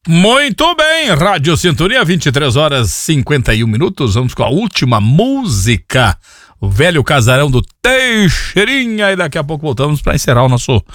Muito bem, Rádio Sintonia, 23h51. Vamos com a última música, o Velho Casarão do Teixeirinha, e daqui a pouco voltamos para encerrar o nosso